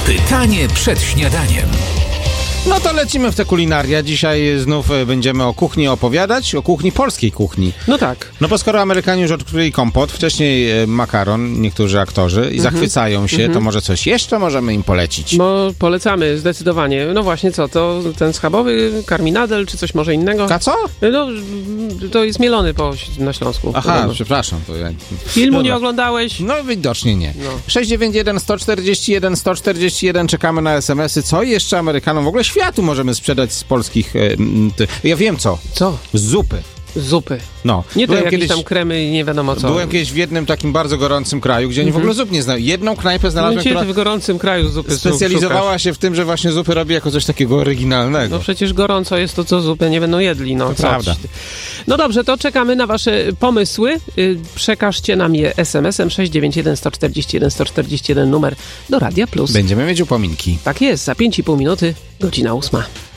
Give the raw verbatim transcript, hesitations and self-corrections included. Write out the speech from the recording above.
Pytanie przed śniadaniem. No to lecimy w te kulinaria. Dzisiaj znów będziemy o kuchni opowiadać, o kuchni polskiej kuchni. No tak. No bo skoro Amerykanie już odkryli kompot, wcześniej e, makaron, niektórzy aktorzy i mm-hmm. zachwycają się, mm-hmm. to może coś jeszcze możemy im polecić. No polecamy, zdecydowanie. No właśnie co, to ten schabowy karminadel, czy coś może innego? A co? No, to jest mielony po, na Śląsku. Aha, no, przepraszam. To ja... Filmu Dobra. nie oglądałeś? No widocznie nie. No. sześć dziewięć jeden, sto czterdzieści jeden, sto czterdzieści jeden, czekamy na es em esy. Co jeszcze Amerykanom, w ogóle światu możemy sprzedać z polskich... E, ty... Ja wiem co. Co? Zupy. Zupy. No. Nie to byłem jakieś kiedyś, tam kremy i nie wiadomo co. Byłem kiedyś w jednym takim bardzo gorącym kraju, gdzie oni mm-hmm. w ogóle zup nie znają. Jedną knajpę znalazłem, no, która w gorącym kraju zupy specjalizowała się w tym, że właśnie zupy robi jako coś takiego oryginalnego. No przecież gorąco jest to, co zupy nie będą jedli. No, to prawda. No dobrze, to czekamy na wasze pomysły. Przekażcie nam je es em esem sześć dziewięć jeden, sto czterdzieści jeden, sto czterdzieści jeden numer do Radia Plus. Będziemy mieć upominki. Tak jest, za pięć i pół minuty, godzina ósma.